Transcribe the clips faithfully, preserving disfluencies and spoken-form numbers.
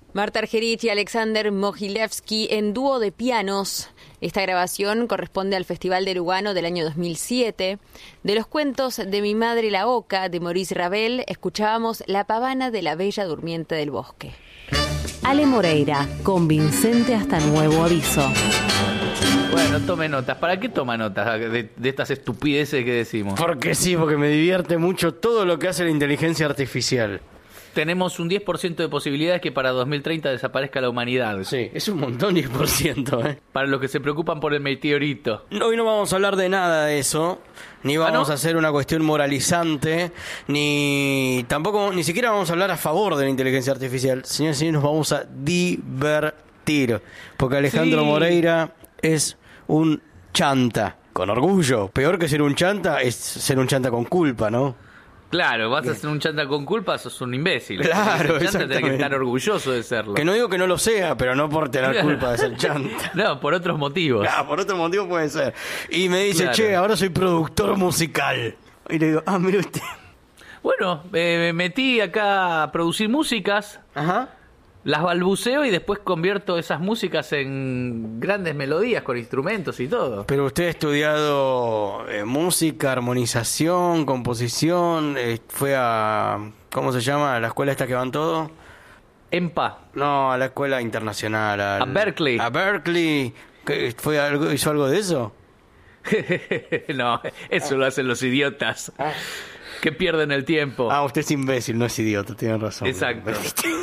Marta Argerich y Alexander Mogilevsky en dúo de pianos. Esta grabación corresponde al Festival de Lugano del año dos mil siete. De los cuentos de Mi madre la oca, de Maurice Ravel, escuchábamos La pavana de la bella durmiente del bosque. Ale Moreira, convincente hasta nuevo aviso. Bueno, tome notas. ¿Para qué toma notas de, de estas estupideces que decimos? Porque sí, porque me divierte mucho todo lo que hace la inteligencia artificial. Tenemos un diez por ciento de posibilidades que para dos mil treinta desaparezca la humanidad. Sí, es un montón, diez por ciento, ¿eh? Para los que se preocupan por el meteorito. Hoy no vamos a hablar de nada de eso, ni vamos ¿Ah, no? a hacer una cuestión moralizante, ni tampoco, ni siquiera vamos a hablar a favor de la inteligencia artificial. Señores y señores, nos vamos a divertir, porque Alejandro Sí. Moreira es un chanta, con orgullo. Peor que ser un chanta es ser un chanta con culpa, ¿no? Claro, vas Bien. a ser un chanta con culpa, sos un imbécil. Claro, Si sos chanta, tenés que exactamente. estar orgulloso de serlo. Que no digo que no lo sea, pero no por tener culpa de ser chanta. No, por otros motivos. Ah, por otro motivo puede ser. Y me dice, Claro. che, ahora soy productor musical. Y le digo, ah, mire usted. Bueno, eh, me metí acá a producir músicas, Ajá. las balbuceo y después convierto esas músicas en grandes melodías con instrumentos y todo. Pero usted ha estudiado eh, música, armonización, composición, eh, fue a, ¿cómo se llama? ¿A la escuela esta que van todo? Empa. No, a la escuela internacional. al- A Berkeley. A Berkeley. ¿Qué, fue algo, ¿Hizo algo de eso? No, eso lo hacen los idiotas que pierden el tiempo. Ah, usted es imbécil, no es idiota, tiene razón. Exacto.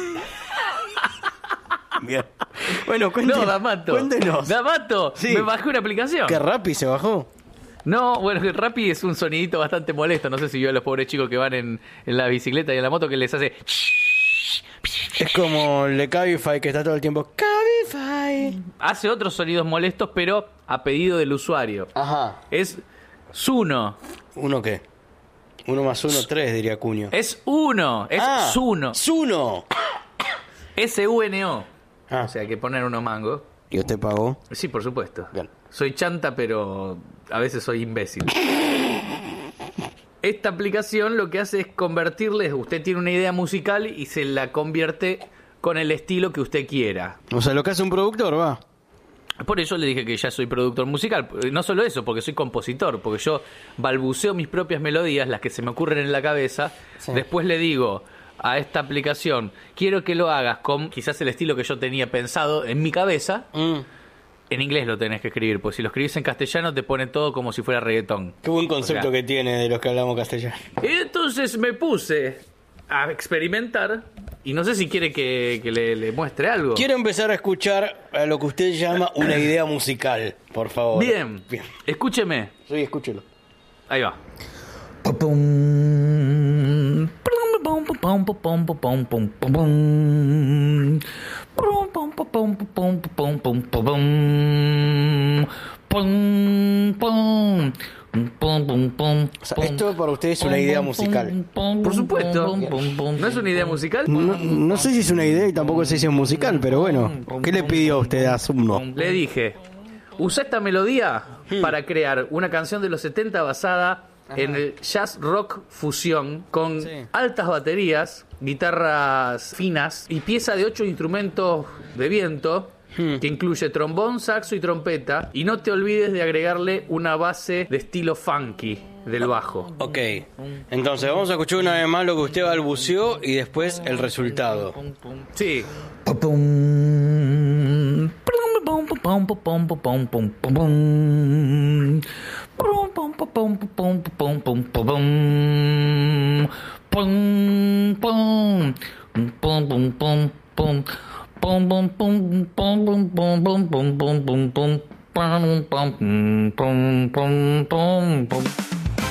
Bien. Bueno, cuéntenos. No, D'Amato. Cuéntenos. D'Amato, Sí. me bajé una aplicación. ¿Qué Rappi se bajó? No, bueno, el Rappi es un sonidito bastante molesto. No sé si vio a los pobres chicos que van en, en la bicicleta y en la moto que les hace... Es como el de Cabify que está todo el tiempo. Cabify. Hace otros sonidos molestos, pero a pedido del usuario. Ajá. Es Suno. ¿Uno qué? Uno más uno, tres, diría Cuño. Es uno. Es Ah, Suno. Suno. S U N O. Ah. O sea, hay que poner unos mangos. ¿Y usted pagó? Sí, por supuesto. Bien. Soy chanta, pero a veces soy imbécil. Esta aplicación lo que hace es convertirles, usted tiene una idea musical y se la convierte con el estilo que usted quiera. O sea, lo que hace un productor, va. Por eso le dije que ya soy productor musical. No solo eso, porque soy compositor, porque yo balbuceo mis propias melodías, las que se me ocurren en la cabeza. Sí. Después le digo a esta aplicación, quiero que lo hagas con quizás el estilo que yo tenía pensado en mi cabeza. Mm. En inglés lo tenés que escribir, porque si lo escribís en castellano te pone todo como si fuera reggaetón. Qué buen concepto O sea, que tiene de los que hablamos castellano. Y entonces me puse a experimentar y no sé si quiere que, que le, le muestre algo. Quiero empezar a escuchar a lo que usted llama una idea musical, por favor. Bien, Bien. escúcheme. Sí, escúchelo. Ahí va. O sea, esto para usted es una idea musical. Por supuesto. ¿No es una idea musical? No, no sé si es una idea y tampoco sé si es musical, pero bueno. ¿Qué le pidió a usted a Suno? Le dije, usa esta melodía para crear una canción de los setenta basada en el jazz rock fusión con Sí. altas baterías, guitarras finas y pieza de ocho instrumentos de viento que incluye trombón, saxo y trompeta, y no te olvides de agregarle una base de estilo funky del bajo. Ok. Entonces, vamos a escuchar una vez más lo que usted balbuceó y después el resultado. Sí. Pum, pum, pum, pum, pum, pum, pum, pum, pum, pum, pum, pum.